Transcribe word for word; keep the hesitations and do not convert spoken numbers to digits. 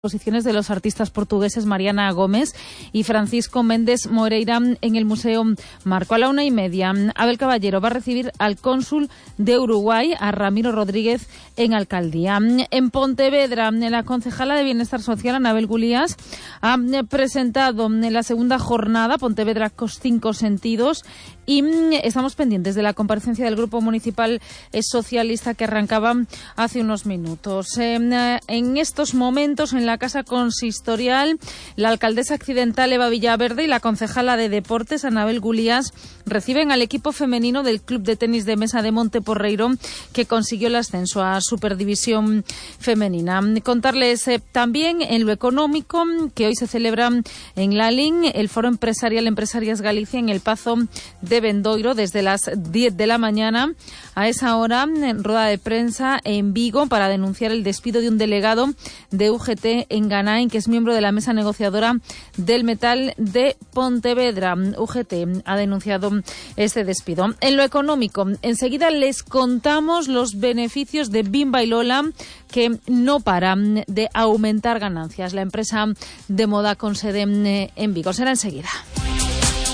Exposiciones de los artistas portugueses Mariana Gómez y Francisco Méndez Moreira en el Museo Marco. A la una y media, Abel Caballero va a recibir al cónsul de Uruguay, a Ramiro Rodríguez, en Alcaldía. En Pontevedra, la concejala de Bienestar Social, Anabel Gulías, ha presentado en la segunda jornada Pontevedra con cinco sentidos y estamos pendientes de la comparecencia del Grupo Municipal Socialista que arrancaba hace unos minutos. En estos momentos, en la Casa Consistorial, la alcaldesa accidental Eva Villaverde y la concejala de Deportes, Anabel Gulías, reciben al equipo femenino del Club de Tenis de Mesa de Monteporreiro, que consiguió el ascenso a Superdivisión Femenina. Contarles eh, también en lo económico que hoy se celebra en Lalín el Foro Empresarial Empresarias Galicia en el Pazo de Bendoiro desde las diez de la mañana. A esa hora, en rueda de prensa en Vigo para denunciar el despido de un delegado de U G T en Ganain, que es miembro de la mesa negociadora del metal de Pontevedra. U G T ha denunciado este despido. En lo económico, enseguida les contamos los beneficios de Bimba y Lola, que no paran de aumentar ganancias. La empresa de moda con sede en Vigo. Será enseguida.